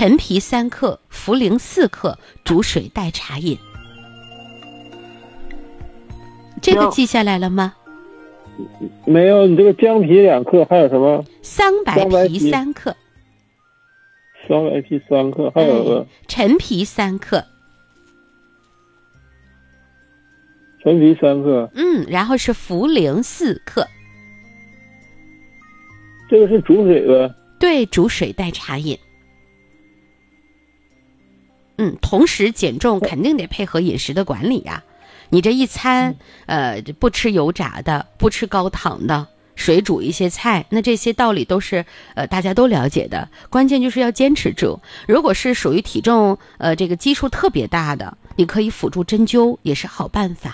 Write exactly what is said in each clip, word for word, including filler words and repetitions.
陈皮三克，茯苓四克，煮水代茶饮。这个记下来了吗？ 没有，你这个姜皮两克，还有什么？ 桑白皮三克。 桑白皮三克，还有个、 哎、陈皮三克。 陈皮三克。 嗯，然后是茯苓四克。 这个是煮水呗？ 对，煮水代茶饮。嗯，同时减重肯定得配合饮食的管理呀、啊。你这一餐，呃，不吃油炸的，不吃高糖的，水煮一些菜，那这些道理都是呃大家都了解的。关键就是要坚持住。如果是属于体重呃这个基数特别大的，你可以辅助针灸，也是好办法。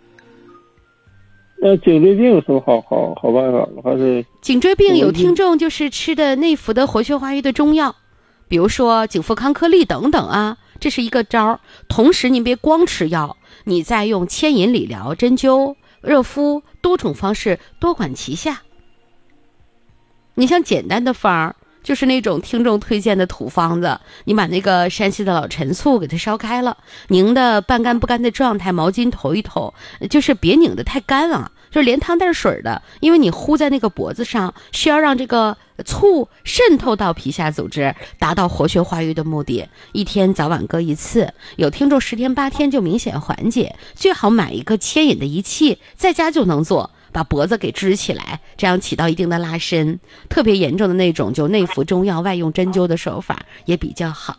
那颈椎病有什么好好好办法吗？还是颈椎病有听众就是吃的内服的活血化瘀的中药，比如说颈复康颗粒等等啊，这是一个招。同时您别光吃药，你再用牵引、理疗、针灸、热敷多种方式多管齐下。你像简单的方儿，就是那种听众推荐的土方子，你把那个山西的老陈醋给它烧开了，拧的半干不干的状态，毛巾投一投，就是别拧得太干啊，就是连汤带水的，因为你糊在那个脖子上，需要让这个醋渗透到皮下组织，达到活血化瘀的目的。一天早晚各一次，有听众十天八天就明显缓解，最好买一个牵引的仪器，在家就能做，把脖子给支起来，这样起到一定的拉伸。特别严重的那种，就内服中药外用针灸的手法也比较好。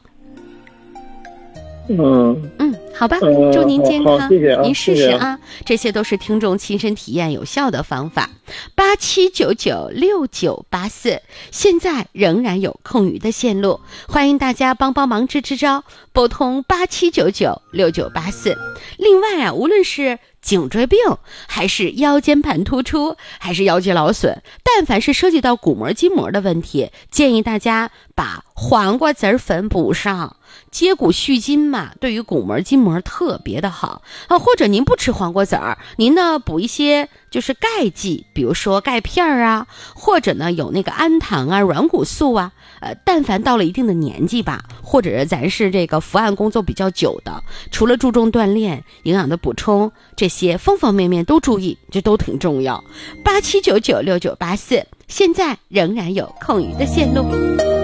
嗯嗯，好吧，祝您健康， 呃、谢谢啊， 您试试啊，这些都是听众亲身体验有效的方法。八七九九六九八四，现在仍然有空余的线路，欢迎大家帮帮忙支支招，拨通八七九九六九八四。另外啊，无论是颈椎病还是腰间盘突出还是腰肌劳损，但凡是涉及到骨膜筋膜的问题，建议大家把黄瓜籽粉补上，接骨续筋嘛，对于骨膜筋膜特别的好啊。或者您不吃黄瓜籽儿，您呢补一些就是钙剂，比如说钙片啊，或者呢有那个氨糖啊、软骨素啊。呃，但凡到了一定的年纪吧，或者是咱是这个伏案工作比较久的，除了注重锻炼、营养的补充，这些方方面面都注意，这都挺重要。八七九九六九八四，现在仍然有空余的线路。